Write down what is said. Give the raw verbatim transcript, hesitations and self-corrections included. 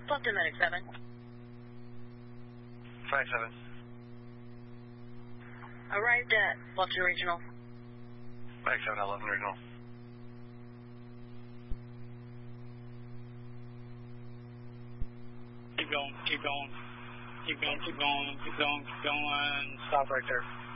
Bluffton Medic seven. five seven. Arrived at Bluffton Regional. five seven eleven Regional. Keep going, keep going, keep going, keep going, keep going, keep going, stop right there.